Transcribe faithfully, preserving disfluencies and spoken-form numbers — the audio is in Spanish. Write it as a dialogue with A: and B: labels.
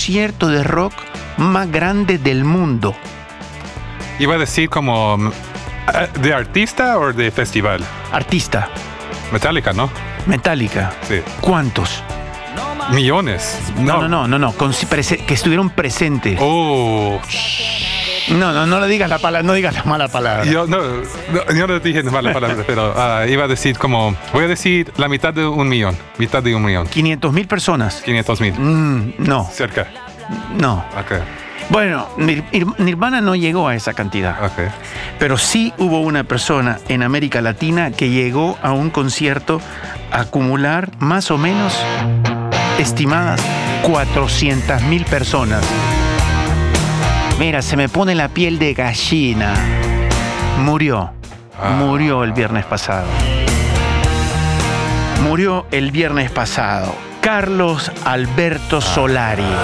A: concierto de rock más grande del mundo.
B: Iba a decir como... ¿De artista o de festival?
A: Artista.
B: Metallica, ¿no?
A: Metallica.
B: Sí.
A: ¿Cuántos?
B: Millones.
A: No, no, no, no, no. Con, prese- que estuvieron presentes.
B: Oh.
A: No, no, no le digas la palabra, no digas la mala palabra.
B: Yo no, no, yo no dije mala palabra, pero uh, iba a decir como... Voy a decir la mitad de un millón. Mitad de un millón.
A: quinientos mil personas.
B: quinientos mil.
A: Mm, no,
B: Cerca.
A: no.
B: Ok.
A: Bueno, Nir- Nir- Nirvana no llegó a esa cantidad.
B: Ok.
A: Pero sí hubo una persona en América Latina que llegó a un concierto a acumular más o menos estimadas cuatrocientas mil personas. Mira, se me pone la piel de gallina. Murió.
B: Ah.
A: Murió el viernes pasado. Murió el viernes pasado. Carlos Alberto Solari.